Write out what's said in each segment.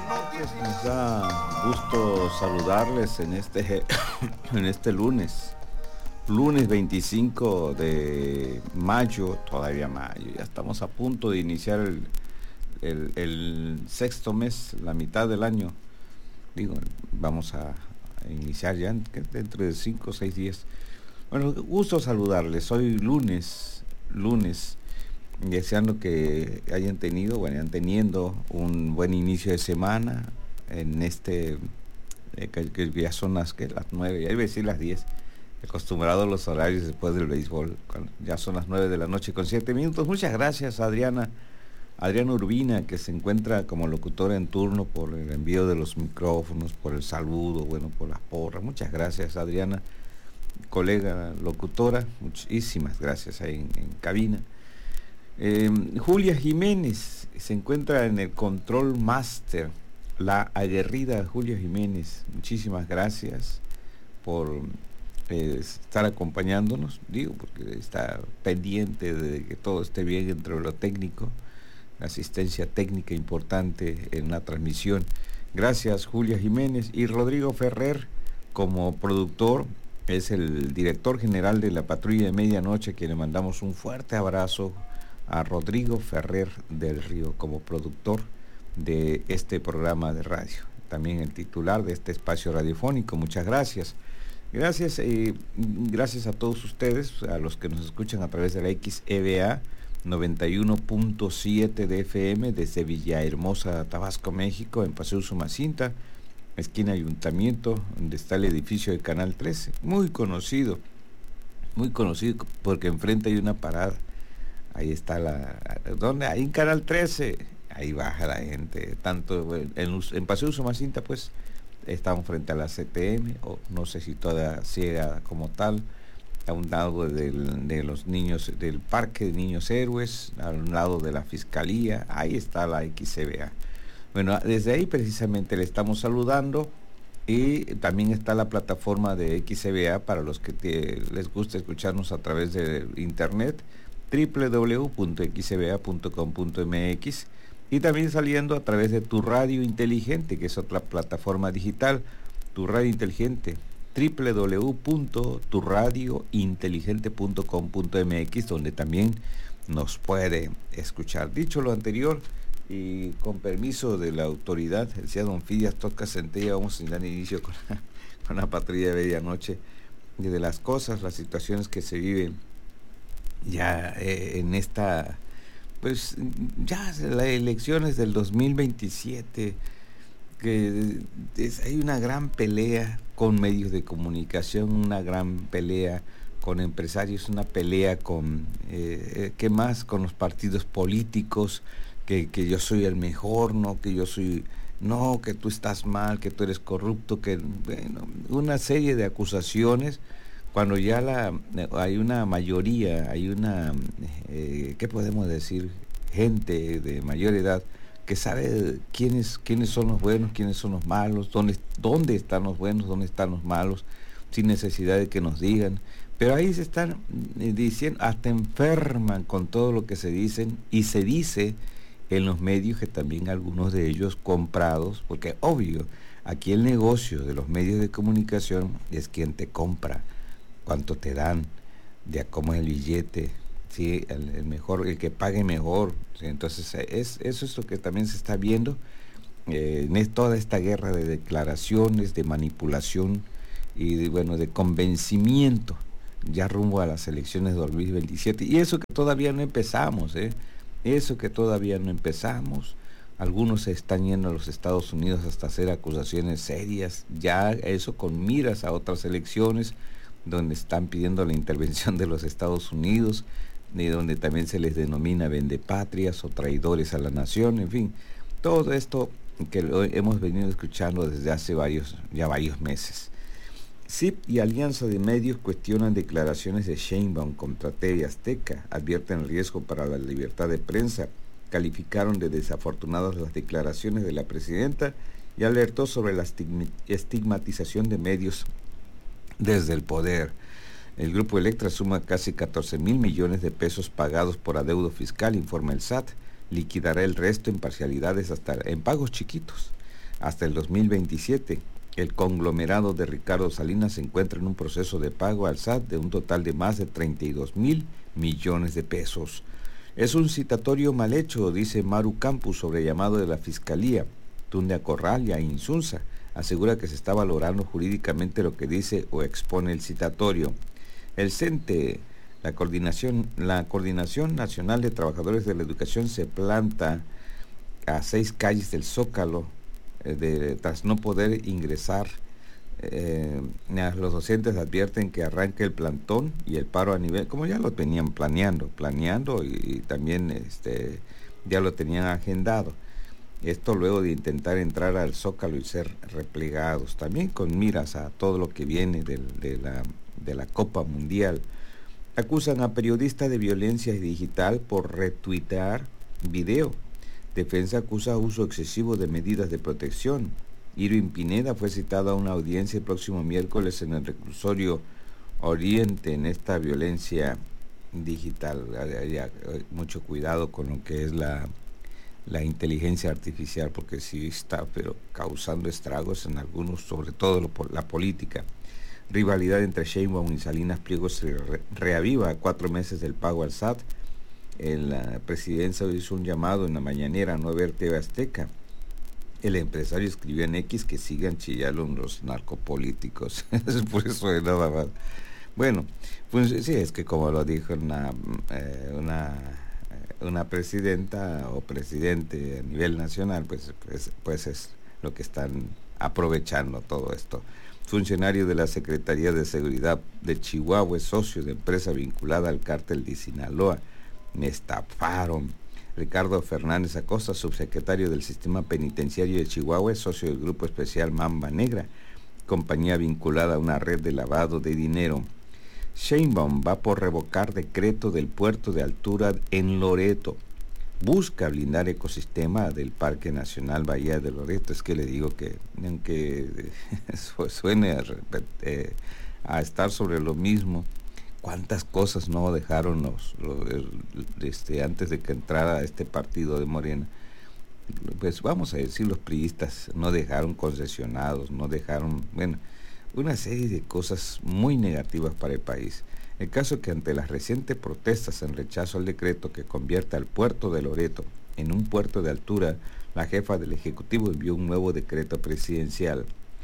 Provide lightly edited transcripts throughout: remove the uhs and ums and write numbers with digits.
Nos da gusto saludarles en en este lunes 25 de mayo, todavía mayo, ya estamos a punto de iniciar el sexto mes, la mitad del año. Digo, vamos a iniciar ya dentro de 5 o 6 días. Bueno, gusto saludarles, hoy lunes, deseando que hayan teniendo un buen inicio de semana en que ya son las 9, ya iba a decir las 10, acostumbrado a los horarios después del béisbol, ya son las 9 de la noche con 7 minutos. Muchas gracias, Adriana Urbina, que se encuentra como locutora en turno, por el envío de los micrófonos, por el saludo, bueno, por las porras. Muchas gracias, Adriana, colega locutora, muchísimas gracias ahí en cabina. Julia Jiménez se encuentra en el control master, la aguerrida Julia Jiménez. Muchísimas gracias por estar acompañándonos, digo, porque está pendiente de que todo esté bien entre lo técnico, la asistencia técnica importante en la transmisión. Gracias, Julia Jiménez. Y Rodrigo Ferrer, como productor, es el director general de la Patrulla de Medianoche, a quien le mandamos un fuerte abrazo a Rodrigo Ferrer del Río, como productor de este programa de radio, también el titular de este espacio radiofónico. Muchas gracias. Gracias a todos ustedes, a los que nos escuchan a través de la XEBA 91.7 de FM desde Villahermosa, Tabasco, México, en Paseo Usumacinta, esquina Ayuntamiento, donde está el edificio de Canal 13, muy conocido porque enfrente hay una parada. Ahí está donde hay en Canal 13, ahí baja la gente, tanto en Paseo Usumacinta, pues estamos frente a la CTM, o no sé si toda ciega como tal, a un lado de los niños, del Parque de Niños Héroes, a un lado de la Fiscalía, ahí está la XCBA. Bueno, desde ahí precisamente le estamos saludando, y también está la plataforma de XCBA para los que les gusta escucharnos a través de internet, www.xcba.com.mx, y también saliendo a través de Tu Radio Inteligente, que es otra plataforma digital, Tu Radio Inteligente, www.turadiointeligente.com.mx, donde también nos puede escuchar. Dicho lo anterior, y con permiso de la autoridad, el señor Don Fidias Tosca Centella, vamos a dar inicio con la Patrulla de Medianoche, y de las cosas, las situaciones que se viven ya en esta, pues ya las elecciones del 2027, que hay una gran pelea con medios de comunicación, una gran pelea con empresarios, una pelea con, ¿qué más? Con los partidos políticos, que yo soy el mejor, no, que tú estás mal, que tú eres corrupto, bueno, una serie de acusaciones, cuando ya hay una mayoría, ¿qué podemos decir? Gente de mayor edad que sabe quiénes son los buenos, quiénes son los malos, dónde están los buenos, dónde están los malos, sin necesidad de que nos digan. Pero ahí se están diciendo, hasta enferman con todo lo que se dicen, y se dice en los medios que también algunos de ellos comprados, porque obvio, aquí el negocio de los medios de comunicación es quien te compra, cuánto te dan, de cómo es el billete, ¿sí? El mejor, el que pague mejor, ¿sí? Entonces eso es lo que también se está viendo en toda esta guerra de declaraciones, de manipulación y de convencimiento, ya rumbo a las elecciones de 2027. Y eso que todavía no empezamos, Algunos se están yendo a los Estados Unidos hasta hacer acusaciones serias, ya eso con miras a otras elecciones, donde están pidiendo la intervención de los Estados Unidos, y donde también se les denomina vendepatrias o traidores a la nación, en fin, todo esto que hemos venido escuchando desde hace varios meses. CIP y Alianza de Medios cuestionan declaraciones de Sheinbaum contra TV Azteca, advierten el riesgo para la libertad de prensa, calificaron de desafortunadas las declaraciones de la presidenta y alertó sobre la estigmatización de medios desde el poder. El Grupo Electra suma casi 14,000 millones de pesos pagados por adeudo fiscal, informa el SAT. Liquidará el resto en parcialidades hasta en pagos chiquitos. hasta el 2027. El conglomerado de Ricardo Salinas se encuentra en un proceso de pago al SAT de un total de más de 32,000 millones de pesos. Es un citatorio mal hecho, dice Maru Campos sobre llamado de la Fiscalía. Tunde Corral y Insunza asegura que se está valorando jurídicamente lo que dice o expone el citatorio. El CENTE, la Coordinación Nacional de Trabajadores de la Educación, se planta a 6 calles del Zócalo tras no poder ingresar. Los docentes advierten que arranque el plantón y el paro a nivel, como ya lo venían planeando y también ya lo tenían agendado. Esto luego de intentar entrar al Zócalo y ser replegados, también con miras a todo lo que viene de la Copa Mundial. Acusan a periodista de violencia digital por retuitear video. Defensa acusa uso excesivo de medidas de protección. Irving Pineda fue citado a una audiencia el próximo miércoles en el reclusorio Oriente en esta violencia digital. Mucho cuidado con lo que es la inteligencia artificial, porque sí está causando estragos en algunos, sobre todo por la política. Rivalidad entre Sheinbaum y Salinas Pliego se reaviva a 4 meses del pago al SAT. La presidencia hizo un llamado en la mañanera a no ver TV Azteca. El empresario escribió en X que sigan chillando los narcopolíticos. Es por eso de nada más. Bueno, pues sí, es que como lo dijo una presidenta o presidente a nivel nacional, pues es lo que están aprovechando todo esto. Funcionario de la Secretaría de Seguridad de Chihuahua es socio de empresa vinculada al cártel de Sinaloa. Me estafaron. Ricardo Fernández Acosta, subsecretario del Sistema Penitenciario de Chihuahua, es socio del Grupo Especial Mamba Negra, compañía vinculada a una red de lavado de dinero. Sheinbaum va por revocar decreto del puerto de altura en Loreto. Busca blindar ecosistema del Parque Nacional Bahía de Loreto. Es que le digo que, aunque suene a estar sobre lo mismo, cuántas cosas no dejaron antes de que entrara este partido de Morena. Pues vamos a decir, los priistas no dejaron concesionados, no dejaron, una serie de cosas muy negativas para el país. El caso es que ante las recientes protestas en rechazo al decreto que convierte al puerto de Loreto en un puerto de altura, la jefa del Ejecutivo envió un nuevo decreto presidencial.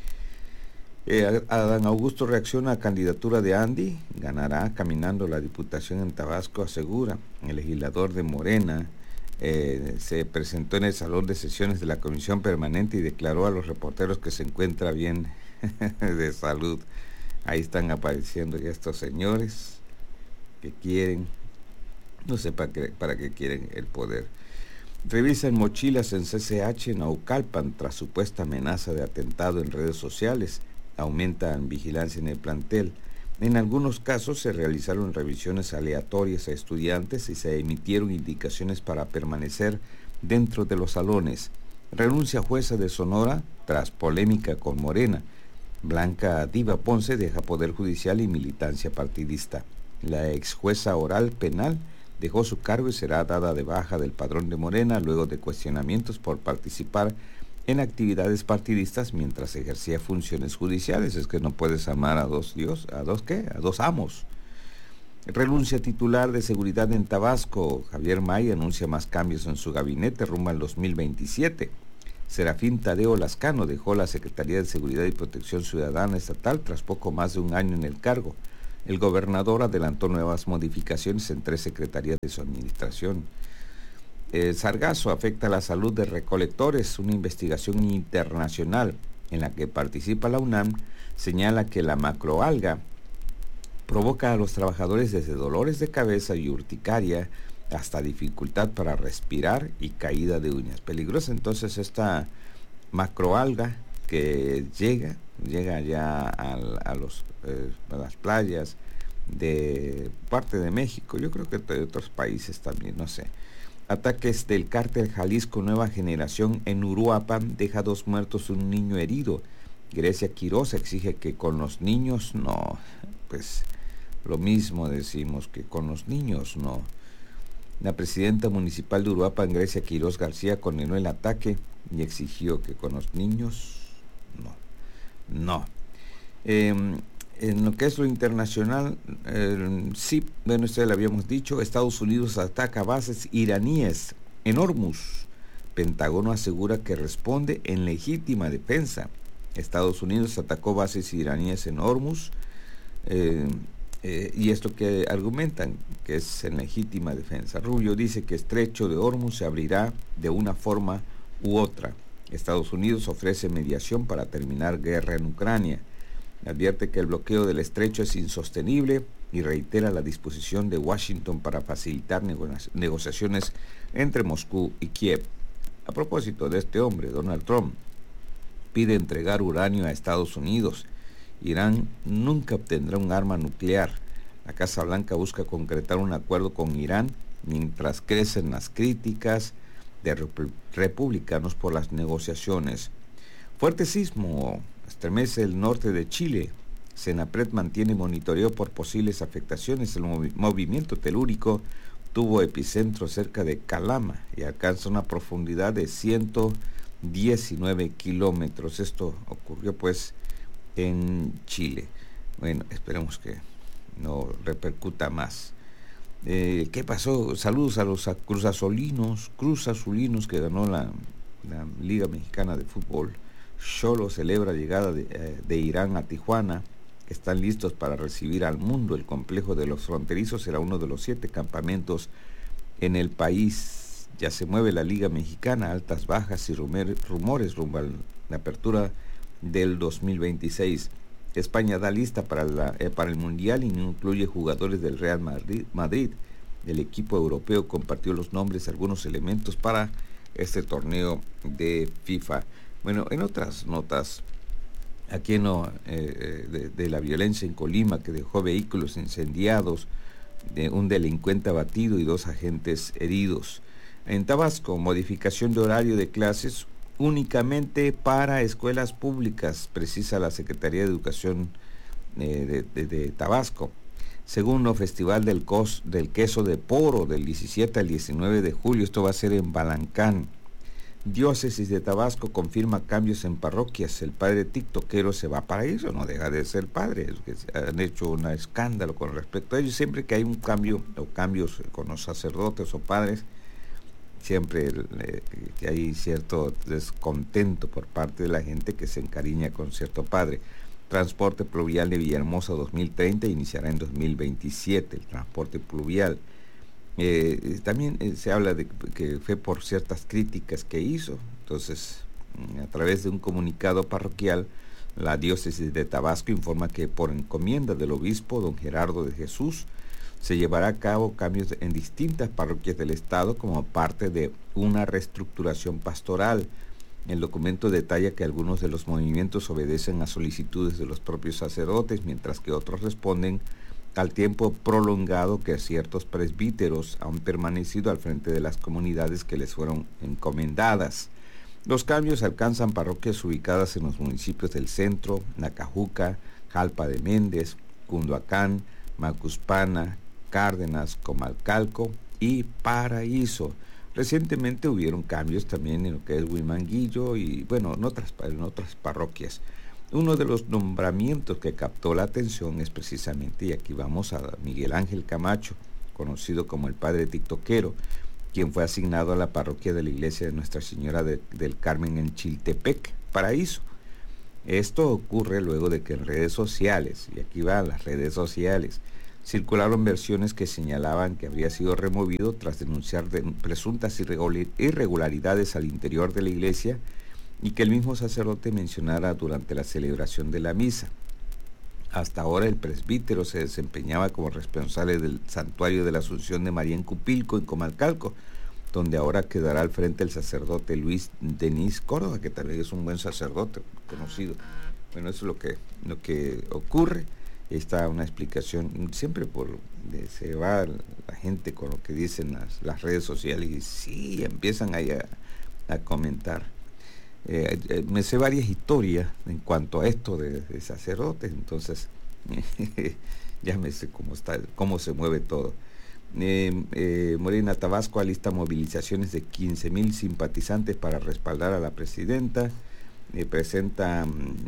Adán Augusto reacciona a candidatura de Andy, ganará caminando la diputación en Tabasco, asegura. El legislador de Morena se presentó en el salón de sesiones de la Comisión Permanente y declaró a los reporteros que se encuentra bien de salud. Ahí están apareciendo ya estos señores que quieren, no sé para qué quieren el poder. Revisan mochilas en CCH en Naucalpan tras supuesta amenaza de atentado en redes sociales. Aumentan vigilancia en el plantel. En algunos casos se realizaron revisiones aleatorias a estudiantes y se emitieron indicaciones para permanecer dentro de los salones. Renuncia jueza de Sonora tras polémica con Morena. Blanca Diva Ponce deja Poder Judicial y militancia partidista. La ex jueza oral penal dejó su cargo y será dada de baja del padrón de Morena luego de cuestionamientos por participar en actividades partidistas mientras ejercía funciones judiciales. Es que no puedes amar a dos amos. Renuncia titular de seguridad en Tabasco. Javier May anuncia más cambios en su gabinete rumbo al 2027. Serafín Tadeo Lascano dejó la Secretaría de Seguridad y Protección Ciudadana Estatal tras poco más de un año en el cargo. El gobernador adelantó nuevas modificaciones en 3 secretarías de su administración. El sargazo afecta la salud de recolectores. Una investigación internacional en la que participa la UNAM señala que la macroalga provoca a los trabajadores desde dolores de cabeza y urticaria hasta dificultad para respirar y caída de uñas. Peligrosa entonces esta macroalga que llega ya a las playas de parte de México, yo creo que de otros países también, no sé. Ataques del cártel Jalisco Nueva Generación en Uruapan deja 2 muertos y un niño herido. Grecia Quiroz exige que con los niños no, pues lo mismo decimos, que con los niños no. La presidenta municipal de Uruapan, Grecia Quiroz García, condenó el ataque y exigió que con los niños no. En lo que es lo internacional, sí, bueno, esto ya lo habíamos dicho, Estados Unidos ataca bases iraníes en Hormuz. Pentágono asegura que responde en legítima defensa. Estados Unidos atacó bases iraníes en Hormuz, y esto que argumentan que es en legítima defensa. Rubio dice que estrecho de Hormuz se abrirá de una forma u otra. Estados Unidos ofrece mediación para terminar guerra en Ucrania. Advierte que el bloqueo del estrecho es insostenible y reitera la disposición de Washington para facilitar negociaciones entre Moscú y Kiev. A propósito de este hombre, Donald Trump pide entregar uranio a Estados Unidos. Irán nunca obtendrá un arma nuclear. La Casa Blanca busca concretar un acuerdo con Irán mientras crecen las críticas de republicanos por las negociaciones. Fuerte sismo estremece el norte de Chile. Senapred mantiene monitoreo por posibles afectaciones. El movimiento telúrico tuvo epicentro cerca de Calama y alcanza una profundidad de 119 kilómetros. Esto ocurrió pues en Chile. Bueno, esperemos que no repercuta más. ¿Qué pasó? Saludos a los cruzazulinos que ganó la Liga Mexicana de Fútbol. Xolo celebra llegada de Irán a Tijuana. Están listos para recibir al mundo. El complejo de los fronterizos será uno de los 7 campamentos en el país. Ya se mueve la Liga Mexicana, altas, bajas y rumores rumbo a la apertura del 2026. España da lista para el Mundial y no incluye jugadores del Real Madrid. El equipo europeo compartió los nombres de algunos elementos para este torneo de FIFA. Bueno, en otras notas, aquí de la violencia en Colima, que dejó vehículos incendiados, de un delincuente abatido y 2 agentes heridos. En Tabasco, modificación de horario de clases únicamente para escuelas públicas, precisa la Secretaría de Educación de Tabasco. Segundo Festival del Queso de Poro, del 17 al 19 de julio, esto va a ser en Balancán. Diócesis de Tabasco confirma cambios en parroquias. El padre tiktokero se va para eso, no deja de ser padre. Han hecho un escándalo con respecto a ello. Siempre que hay un cambio o cambios con los sacerdotes o padres, siempre que hay cierto descontento por parte de la gente que se encariña con cierto padre. Transporte pluvial de Villahermosa 2030 iniciará en 2027, el transporte pluvial. También se habla de que fue por ciertas críticas que hizo. Entonces, a través de un comunicado parroquial, la diócesis de Tabasco informa que por encomienda del obispo don Gerardo de Jesús se llevará a cabo cambios en distintas parroquias del estado como parte de una reestructuración pastoral. El documento detalla que algunos de los movimientos obedecen a solicitudes de los propios sacerdotes, mientras que otros responden al tiempo prolongado que ciertos presbíteros han permanecido al frente de las comunidades que les fueron encomendadas. Los cambios alcanzan parroquias ubicadas en los municipios del centro, Nacajuca, Jalpa de Méndez, Cunduacán, Macuspana, Cárdenas, Comalcalco y Paraíso. Recientemente hubieron cambios también en lo que es Huimanguillo y bueno, en otras parroquias. Uno de los nombramientos que captó la atención es precisamente, y aquí vamos a Miguel Ángel Camacho, conocido como el padre tiktokero, quien fue asignado a la parroquia de la iglesia de Nuestra Señora del Carmen en Chiltepec, Paraíso. Esto ocurre luego de que en redes sociales, y aquí van las redes sociales, circularon versiones que señalaban que habría sido removido tras denunciar presuntas irregularidades al interior de la iglesia y que el mismo sacerdote mencionara durante la celebración de la misa. Hasta ahora el presbítero se desempeñaba como responsable del santuario de la Asunción de María en Cupilco, en Comalcalco, donde ahora quedará al frente el sacerdote Luis Denis Córdoba, que también es un buen sacerdote conocido. Bueno, eso es lo que ocurre. Está una explicación, siempre se va la gente con lo que dicen las redes sociales y sí, empiezan ahí a comentar. Me sé varias historias en cuanto a esto de sacerdotes, entonces ya me sé cómo se mueve todo. Morena Tabasco alista movilizaciones de 15,000 simpatizantes para respaldar a la presidenta. Presenta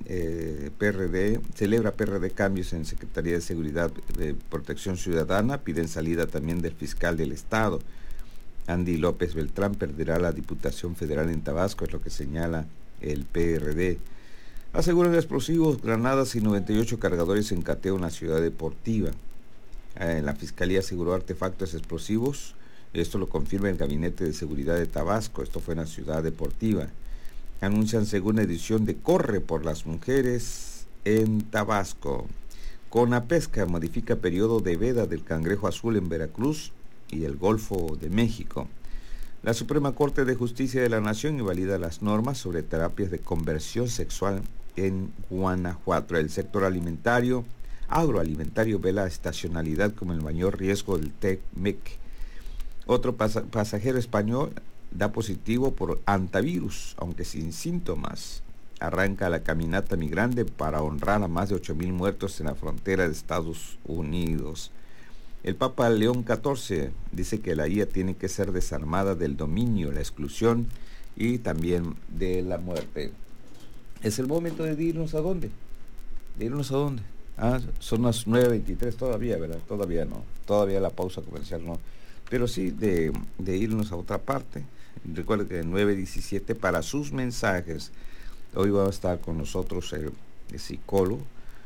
PRD, celebra PRD cambios en Secretaría de Seguridad de Protección Ciudadana, piden salida también del fiscal del Estado. Andy López Beltrán perderá la Diputación Federal en Tabasco, es lo que señala el PRD. Aseguran explosivos, granadas y 98 cargadores en cateo en la ciudad deportiva. La Fiscalía aseguró artefactos explosivos, esto lo confirma el Gabinete de Seguridad de Tabasco, esto fue en la ciudad deportiva. Anuncian segunda edición de Corre por las Mujeres en Tabasco. Conapesca modifica periodo de veda del cangrejo azul en Veracruz y el Golfo de México. La Suprema Corte de Justicia de la Nación invalida las normas sobre terapias de conversión sexual en Guanajuato. El sector agroalimentario ve la estacionalidad como el mayor riesgo del TEC-MEC. Otro pasajero español da positivo por antivirus, aunque sin síntomas. Arranca la caminata migrante para honrar a más de 8,000 muertos en la frontera de Estados Unidos. El Papa León XIV dice que la IA tiene que ser desarmada del dominio, la exclusión y también de la muerte. Es el momento de irnos a dónde. ¿De irnos a dónde? Son las 9:23 todavía, ¿verdad? Todavía no. Todavía la pausa comercial no. Pero sí de irnos a otra parte. Recuerden que 9:17 para sus mensajes. Hoy va a estar con nosotros el psicólogo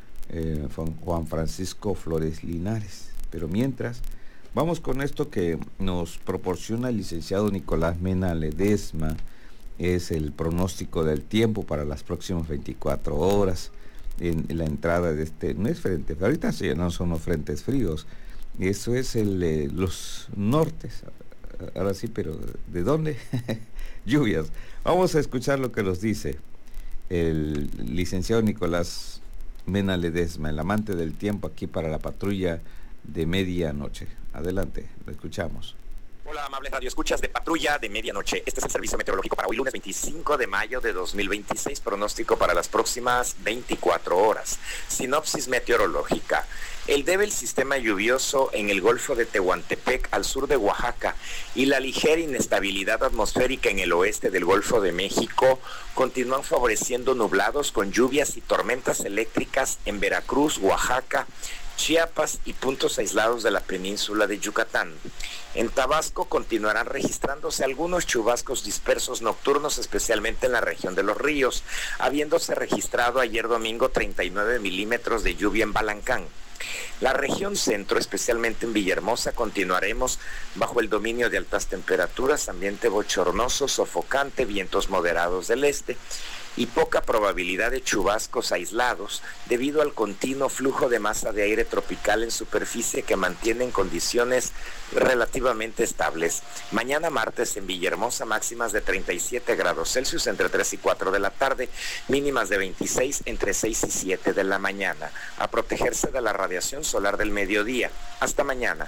Juan Francisco Flores Linares. Pero mientras, vamos con esto que nos proporciona el licenciado Nicolás Mena Ledesma. Es el pronóstico del tiempo para las próximas 24 horas. En la entrada de no es frente, ahorita sí, no son los frentes fríos. Eso es los nortes. Ahora sí, pero ¿de dónde? Lluvias. Vamos a escuchar lo que nos dice el licenciado Nicolás Mena Ledesma, el amante del tiempo, aquí para la patrulla de medianoche. Adelante, lo escuchamos. Hola, amables radioescuchas de Patrulla de Medianoche. Este es el servicio meteorológico para hoy, lunes 25 de mayo de 2026. Pronóstico para las próximas 24 horas. Sinopsis meteorológica. El débil sistema lluvioso en el Golfo de Tehuantepec, al sur de Oaxaca, y la ligera inestabilidad atmosférica en el oeste del Golfo de México continúan favoreciendo nublados con lluvias y tormentas eléctricas en Veracruz, Oaxaca, Chiapas y puntos aislados de la península de Yucatán. En Tabasco continuarán registrándose algunos chubascos dispersos nocturnos, especialmente en la región de Los Ríos, habiéndose registrado ayer domingo 39 milímetros de lluvia en Balancán. La región centro, especialmente en Villahermosa, continuaremos bajo el dominio de altas temperaturas, ambiente bochornoso, sofocante, vientos moderados del este y poca probabilidad de chubascos aislados debido al continuo flujo de masa de aire tropical en superficie que mantienen condiciones relativamente estables. Mañana martes en Villahermosa, máximas de 37 grados Celsius entre 3 y 4 de la tarde, mínimas de 26 entre 6 y 7 de la mañana. A protegerse de la radiación solar del mediodía. Hasta mañana.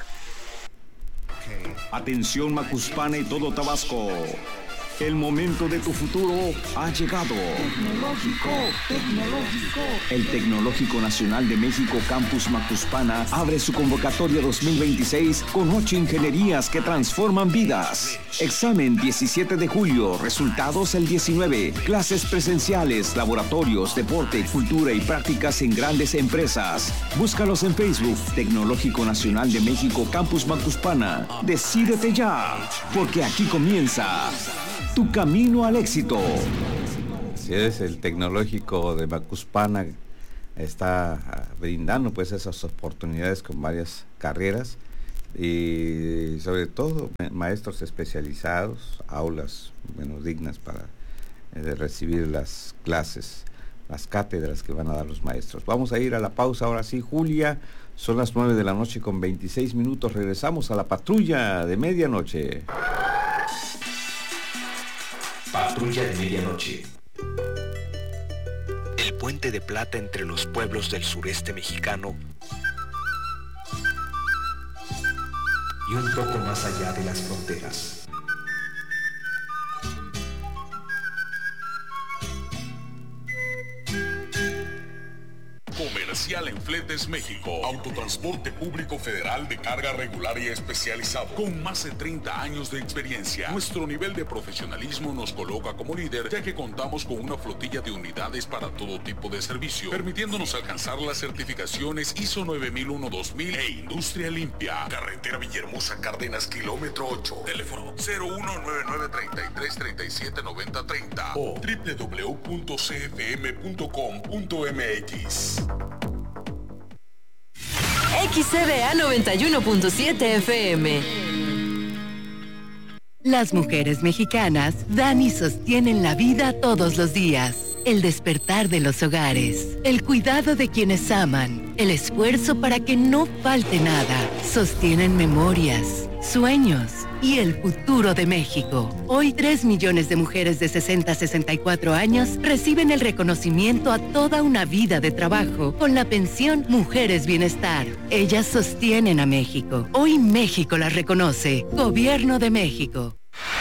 Atención Macuspana y todo Tabasco. El momento de tu futuro ha llegado. Tecnológico. El Tecnológico Nacional de México Campus Macuspana abre su convocatoria 2026 con 8 ingenierías que transforman vidas. Examen 17 de julio, resultados el 19. Clases presenciales, laboratorios, deporte, cultura y prácticas en grandes empresas. Búscalos en Facebook, Tecnológico Nacional de México Campus Macuspana. Decídete ya, porque aquí comienza tu camino al éxito. Así es, el Tecnológico de Macuspana está brindando pues esas oportunidades con varias carreras y sobre todo maestros especializados, aulas dignas para recibir las clases, las cátedras que van a dar los maestros. Vamos a ir a la pausa ahora sí, Julia. Son las 9 de la noche con 26 minutos. Regresamos a la patrulla de medianoche. Patrulla de Medianoche. El puente de plata entre los pueblos del sureste mexicano y un poco más allá de las fronteras. Comercial en Fletes México. Autotransporte público federal de carga regular y especializado. Con más de 30 años de experiencia. Nuestro nivel de profesionalismo nos coloca como líder, ya que contamos con una flotilla de unidades para todo tipo de servicio, permitiéndonos alcanzar las certificaciones ISO 9001-2000 e Industria Limpia. Carretera Villahermosa Cárdenas, kilómetro 8. Teléfono 0199-3337-9030 o www.cfm.com.mx. XCBA 91.7 FM. Las mujeres mexicanas dan y sostienen la vida todos los días. El despertar de los hogares, el cuidado de quienes aman, el esfuerzo para que no falte nada. Sostienen memorias, sueños y el futuro de México. Hoy 3 millones de mujeres de 60 a 64 años reciben el reconocimiento a toda una vida de trabajo con la pensión Mujeres Bienestar. Ellas sostienen a México. Hoy México las reconoce. Gobierno de México.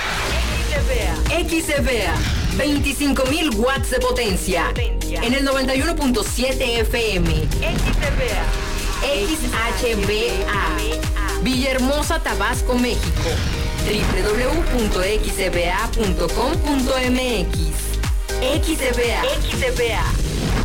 XCBA 25.000 watts de potencia en el 91.7 FM. XHBA Villahermosa, Tabasco, México. www.xcba.com.mx. XCBA